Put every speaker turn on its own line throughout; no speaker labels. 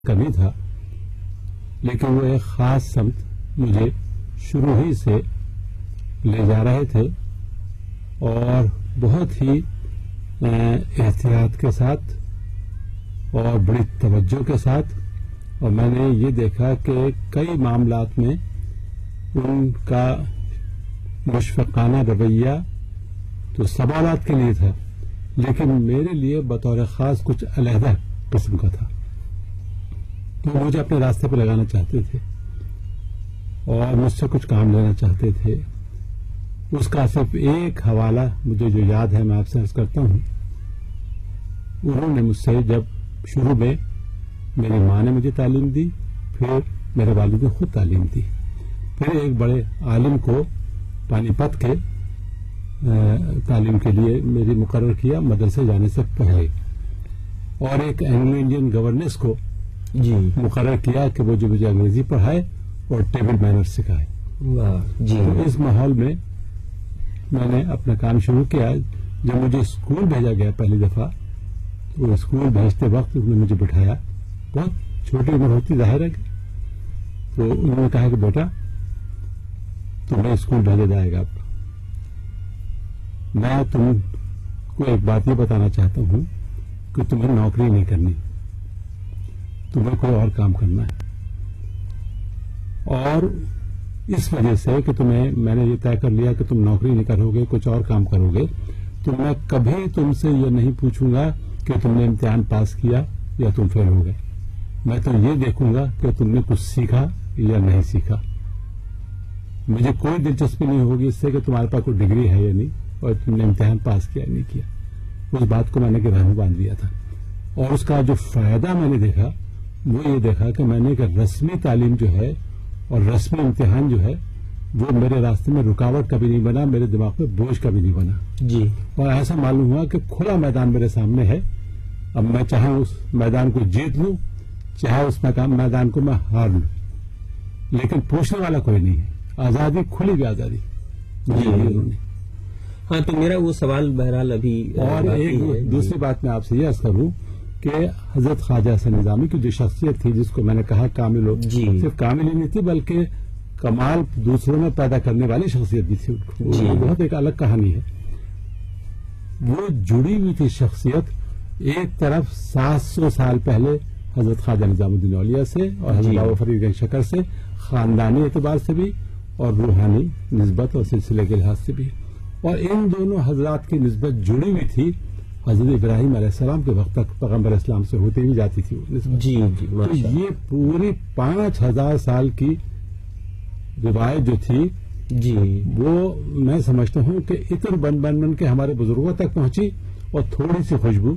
کرنی تھا، لیکن وہ ایک خاص سمت مجھے شروع ہی سے لے جا رہے تھے اور بہت ہی احتیاط کے ساتھ اور بڑی توجہ کے ساتھ، اور میں نے یہ دیکھا کہ کئی معاملات میں ان کا مشفقانہ رویہ تو سوالات کے لیے تھا، لیکن میرے لیے بطور خاص کچھ علیحدہ قسم کا تھا. تو مجھے اپنے راستے پہ لگانا چاہتے تھے اور مجھ سے کچھ کام لینا چاہتے تھے. اس کا صرف ایک حوالہ مجھے جو یاد ہے میں آپ سے عرض کرتا ہوں. انہوں نے مجھ سے جب شروع میں میری ماں نے مجھے تعلیم دی، پھر میرے والد نے خود تعلیم دی، پھر ایک بڑے عالم کو پانی پت کے تعلیم کے لیے میری مقرر کیا مدرسے جانے سے پہلے، اور ایک اینگلو انڈین گورننس کو مقرر کیا کہ وہ جو مجھے انگریزی پڑھائے اور ٹیبل مینر سکھائے. تو اس ماحول میں میں نے اپنا کام شروع کیا. جب مجھے اسکول بھیجا گیا پہلی دفعہ، تو اسکول بھیجتے وقت انہوں نے مجھے بٹھایا، بہت چھوٹی عمر ہوتی ظاہر ہے، تو انہوں نے کہا کہ بیٹا تمہیں اسکول بھیجا جائے گا. میں تم کو ایک بات یہ بتانا چاہتا ہوں کہ تمہیں نوکری نہیں کرنی، تمہیں کوئی اور کام کرنا ہے. اور اس وجہ سے کہ میں نے یہ طے کر لیا کہ تم نوکری نہیں کرو گے، کچھ اور کام کرو گے، تو میں کبھی تم سے یہ نہیں پوچھوں گا کہ تم نے امتحان پاس کیا یا تم فیل ہو گئے. میں تو یہ دیکھوں گا کہ تم نے کچھ سیکھا یا نہیں سیکھا. مجھے کوئی دلچسپی نہیں ہوگی اس سے کہ تمہارے پاس کوئی ڈگری ہے یا نہیں اور تم نے امتحان پاس کیا یا نہیں کیا. اس بات کو میں نے گرہ میں باندھ دیا تھا. اور اس کا جو فائدہ میں نے دیکھا وہ یہ دیکھا کہ میں نے کہ رسمی تعلیم جو ہے اور رسمی امتحان جو ہے وہ میرے راستے میں رکاوٹ کبھی نہیں بنا، میرے دماغ پہ بوجھ کبھی نہیں بنا. اور ایسا معلوم ہوا کہ کھلا میدان میرے سامنے ہے. اب میں چاہے اس میدان کو جیت لوں، چاہے اس میدان کو میں ہار لوں، لیکن پوچھنے والا کوئی نہیں ہے. آزادی، کھلی ہوئی آزادی.
ہاں، تو میرا وہ سوال بہرحال ابھی.
اور ایک دوسری بات میں آپ سے یہ عرض کروں کہ حضرت خواجہ حسن نظامی کی جو شخصیت تھی، جس کو میں نے کہا کامل صرف کامل ہی نہیں تھی بلکہ کمال دوسروں میں پیدا کرنے والی شخصیت بھی تھی. وہ بہت ایک الگ کہانی ہے. وہ جڑی ہوئی تھی شخصیت ایک طرف 700 سال پہلے حضرت خواجہ نظام الدین اولیاء سے اور حضرت بابا فرید گنج شکر سے، خاندانی اعتبار سے بھی اور روحانی نسبت اور سلسلے کے لحاظ سے بھی. اور ان دونوں حضرات کی نسبت جڑی ہوئی تھی حضرت ابراہیم علیہ السلام کے وقت تک، پیغمبر اسلام سے ہوتے ہوئی جاتی تھی وہ نسبت. تو یہ پوری 5000 سال کی روایت جو تھی وہ میں سمجھتا ہوں کہ عطر بن کے ہمارے بزرگوں تک پہنچی، اور تھوڑی سی خوشبو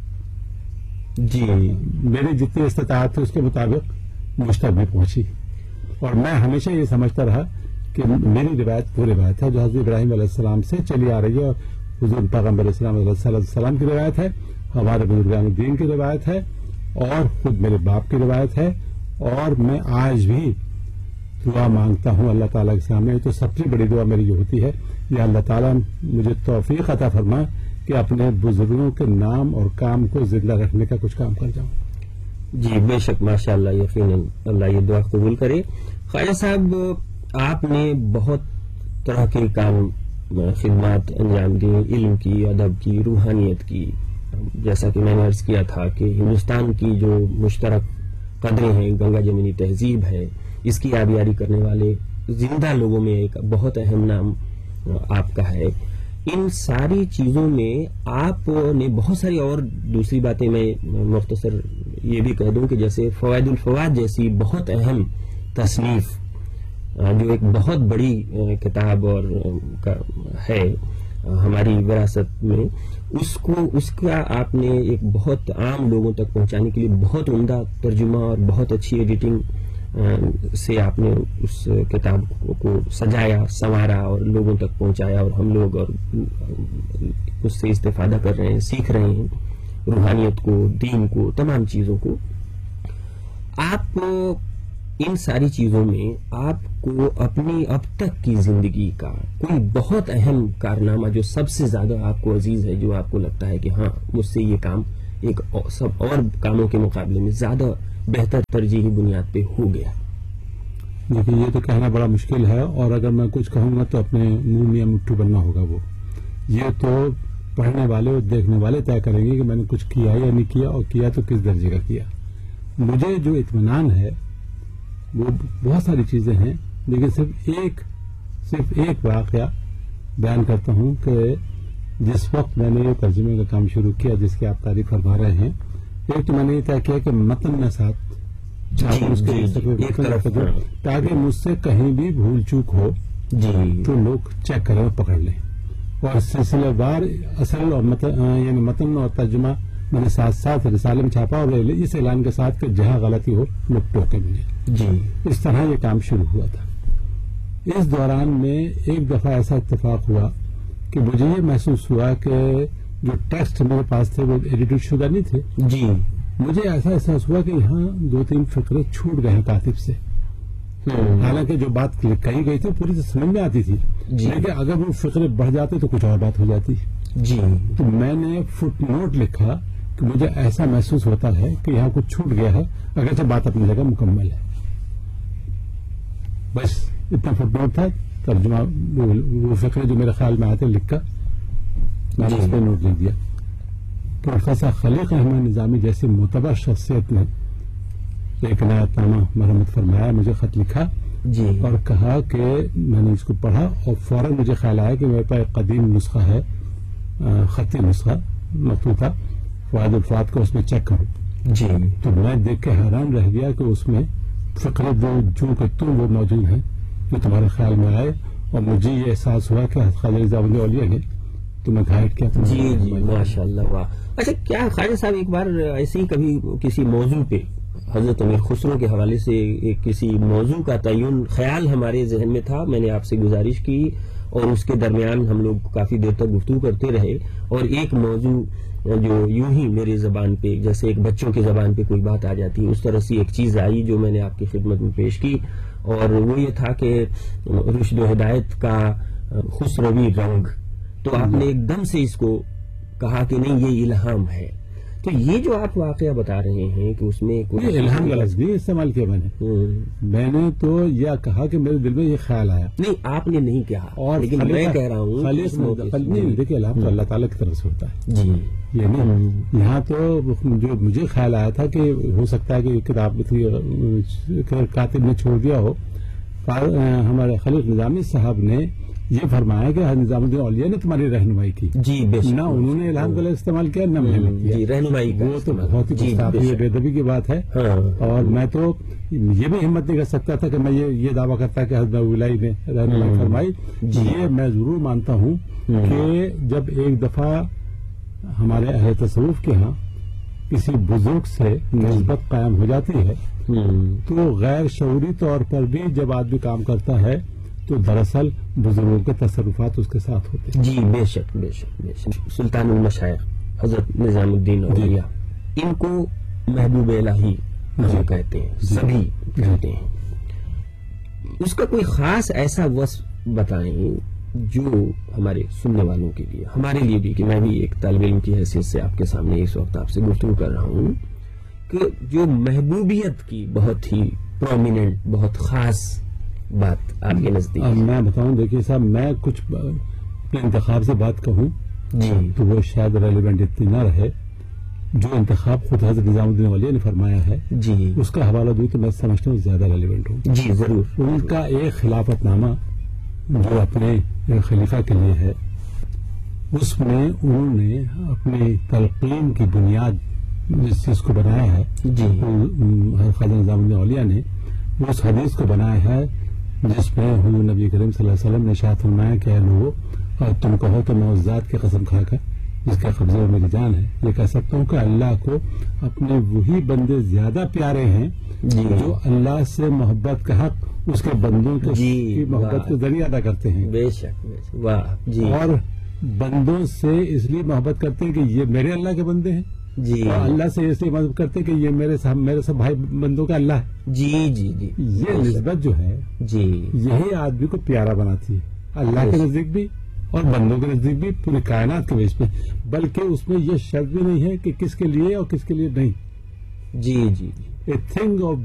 میری جتنی استطاعت تھی اس کے مطابق مجھ تک بھی پہنچی. اور میں ہمیشہ یہ سمجھتا رہا کہ میری روایت وہ روایت ہے جو حضرت ابراہیم علیہ السلام سے چلی آ رہی ہے، اور حضور پیغمبر اسلام علیہ السلام کی روایت ہے، ہمارے بزرگان دین کی روایت ہے، اور خود میرے باپ کی روایت ہے. اور میں آج بھی دعا مانگتا ہوں اللہ تعالیٰ کے سامنے. تو سب سے بڑی دعا میری یہ ہوتی ہے، یا اللہ تعالیٰ مجھے توفیق عطا فرما کہ اپنے بزرگوں کے نام اور کام کو زندہ رکھنے کا کچھ کام کر جاؤں.
جی بے شک، ماشاء اللہ، یقیناً اللہ یہ دعا قبول کرے. خواجہ صاحب، آپ نے بہت طرح کے کام، خدمات انجام دی، علم کی، ادب کی، روحانیت کی. جیسا کہ میں نے عرض کیا تھا کہ ہندوستان کی جو مشترک قدریں ہیں، گنگا جمنی تہذیب ہے، اس کی آبیاری کرنے والے زندہ لوگوں میں ایک بہت اہم نام آپ کا ہے. ان ساری چیزوں میں آپ نے بہت ساری اور دوسری باتیں، میں مختصر یہ بھی کہہ دوں کہ جیسے فوائد الفوائد جیسی بہت اہم تصنیف، جو ایک بہت بڑی کتاب اور ہے ہماری وراثت میں، اس کا آپ نے ایک بہت عام لوگوں تک پہنچانے کے لیے بہت عمدہ ترجمہ اور بہت اچھی ایڈیٹنگ سے آپ نے اس کتاب کو سجایا، سنوارا اور لوگوں تک پہنچایا، اور ہم لوگ اور اس سے استفادہ کر رہے ہیں، سیکھ رہے ہیں روحانیت کو، دین کو، تمام چیزوں کو. آپ ان ساری چیزوں میں آپ کو اپنی اب تک کی زندگی کا کوئی بہت اہم کارنامہ جو سب سے زیادہ آپ کو عزیز ہے، جو آپ کو لگتا ہے کہ ہاں مجھ سے یہ کام ایک سب اور کاموں کے مقابلے میں زیادہ بہتر ترجیحی بنیاد پہ ہو گیا؟
دیکھیے یہ تو کہنا بڑا مشکل ہے، اور اگر میں کچھ کہوں گا تو اپنے منہ میں مٹھو بننا ہوگا. وہ یہ تو پڑھنے والے اور دیکھنے والے طے کریں گے کہ میں نے کچھ کیا یا نہیں کیا، اور کیا تو کس درجے کا کیا. مجھے جو اطمینان ہے وہ بہت ساری چیزیں ہیں، لیکن صرف ایک واقعہ بیان کرتا ہوں کہ جس وقت میں نے یہ ترجمے کا کام شروع کیا جس کی آپ تعریف فرما رہے ہیں، ایک تو میں نے یہ طے کیا کہ متن میں ساتھ تاکہ مجھ سے کہیں بھی بھول چوک ہو تو لوگ چیک کریں اور پکڑ لیں، اور سلسلہ وار اصل اور یعنی متن اور ترجمہ میں نے ساتھ ساتھ رسالے میں چھاپا، اور اس اعلان کے ساتھ کہ جہاں غلطی ہو لوگ ٹوکے مجھے. اس طرح یہ کام شروع ہوا تھا. اس دوران میں ایک دفعہ ایسا اتفاق ہوا کہ مجھے یہ محسوس ہوا کہ جو ٹیکسٹ میرے پاس تھے وہ ایڈیٹ شدہ نہیں تھے. مجھے ایسا احساس ہوا کہ یہاں 2-3 فقرے چھوٹ گئے ہیں کاتب سے. حالانکہ جو بات کہی گئی تھی پوری سمجھ میں آتی تھی، لیکن اگر وہ فقرے بڑھ جاتے تو کچھ اور بات ہو جاتی. تو میں نے فٹ نوٹ لکھا کہ مجھے ایسا محسوس ہوتا ہے کہ یہاں کچھ چھوٹ گیا ہے، اگرچہ بات اپنی جگہ مکمل ہے. بس اتنا فٹ نوٹ تھا. ترجمہ وہ فقرے جو میرے خیال میں آتے لکھ کر میں نے اس پہ نوٹ لکھ دیا. پروفیسر خلیق احمد نظامی جیسی معتبر شخصیت نے ایک عنایت نامہ مرمت فرمایا، مجھے خط لکھا اور کہا کہ میں نے اس کو پڑھا اور فوراً مجھے خیال آیا کہ میرے پاس ایک قدیم نسخہ ہے، خطی نسخہ مخطوطہ فوائد الفات کو، اس میں چیک کروں. تو میں دیکھ کے حیران رہ گیا کہ اس میں فقرے جو کہ تم وہ موجود ہیں جو تمہارے خیال میں آئے، اور مجھے یہ احساس ہوا کہ خواجہ نظام الدین اولیاء نے تمہیں گائیڈ کیا.
ماشاء اللہ. واہ. اچھا، کیا خواجہ صاحب ایک بار ایسے ہی کبھی کسی موضوع پہ حضرت امیر خسرو کے حوالے سے کسی موضوع کا تعین خیال ہمارے ذہن میں تھا، میں نے آپ سے گزارش کی اور اس کے درمیان ہم لوگ کافی دیر تک گفتگو کرتے رہے، اور ایک موضوع جو یوں ہی میری زبان پہ جیسے ایک بچوں کی زبان پہ کوئی بات آ جاتی ہے اس طرح سے ایک چیز آئی جو میں نے آپ کی خدمت میں پیش کی، اور وہ یہ تھا کہ رشد و ہدایت کا خسروی رنگ. تو آپ نے ایک دم سے اس کو کہا کہ نہیں یہ الہام ہے. تو یہ جو آپ واقعہ بتا رہے ہیں کہ اس میں
کوئی الہام کا لفظ نہیں استعمال کیا میں نے تو یہ کہا کہ میرے دل میں یہ خیال آیا.
نہیں، آپ نے نہیں کہا، اور لیکن میں کہہ رہا ہوں
دیکھیے الہام تو اللہ تعالیٰ کی طرف سے ہوتا ہے. یہ نہیں، یہاں تو جو مجھے خیال آیا تھا کہ ہو سکتا ہے کہ کتاب کاتب نے چھوڑ دیا ہو. ہمارے خلیق نظامی صاحب نے یہ فرمایا کہ نظام الدین اولیاء نے تمہاری رہنمائی کی. نہ انہوں نے الہام کا لفظ استعمال کیا نہ میں نے کیا.
رہنمائی
وہ تو بہت ہی بے ادبی کی بات ہے. اور میں تو یہ بھی ہمت نہیں کر سکتا تھا کہ میں یہ دعویٰ کرتا کہ حضرت اولیاء نے رہنمائی فرمائی. یہ میں ضرور مانتا ہوں کہ جب ایک دفعہ ہمارے اہل تصوف کے ہاں کسی بزرگ سے نسبت قائم ہو جاتی ہے تو غیر شعوری طور پر بھی جب آدمی کام کرتا ہے تو دراصل بزرگوں کے تصرفات اس کے ساتھ ہوتے ہیں.
بے شک بے شک بے شک. سلطان المشائخ حضرت نظام الدین اولیاء، ان کو محبوب الہی کہتے ہیں، سبھی کہتے ہیں. اس کا کوئی خاص ایسا وصف بتائیں جو ہمارے سننے والوں کے لیے، ہمارے لیے بھی، کہ میں بھی ایک طالب علم کی حیثیت سے آپ کے سامنے اس وقت آپ سے گفتگو کر رہا ہوں، کہ جو محبوبیت کی بہت ہی پرومیننٹ، بہت خاص بات آپ کے نزدیک.
میں بتاؤں، دیکھیے صاحب، میں کچھ اپنے انتخاب سے بات کہوں تو وہ شاید ریلیونٹ اتنی نہ رہے. جو انتخاب خود حضرت نظام الدین اولیاء نے فرمایا ہے اس کا حوالہ دوں تو میں سمجھتا ہوں زیادہ ریلیونٹ ہوں.
ضرور.
ان کا ایک خلافت نامہ جو اپنے خلیفہ کے لیے ہے، اس میں انہوں نے اپنی تلقین کی بنیاد جس چیز کو بنایا ہے، خواجہ نظام الدین اولیاء نے اس حدیث کو بنایا ہے جس میں حضور نبی کریم صلی اللہ علیہ وسلم نے ارشاد فرمایا کہ اے لوگو، اور تم کہو تو میں اس ذات کی قسم کھا کر جس کے قبضے میں میری جان ہے یہ کہہ سکتا ہوں کہ اللہ کو اپنے وہی بندے زیادہ پیارے ہیں جو اللہ سے محبت کا حق اس کے بندوں کی محبت کے ذریعے ادا کرتے ہیں.
بے شک.
اور بندوں سے اس لیے محبت کرتے ہیں کہ یہ میرے اللہ کے بندے ہیں. اور اللہ سے اس لیے محبت کرتے ہیں کہ یہ میرے سب بھائی بندوں کا اللہ ہے. یہ نسبت جو ہے یہی آدمی کو پیارا بناتی ہے اللہ کے نزدیک بھی اور بندوں کے نزدیک بھی پوری کائنات کے بیس پہ، بلکہ اس میں یہ شرط بھی نہیں ہے کہ کس کے لیے اور کس کے لیے نہیں.
جی جی
اے تھنگ آف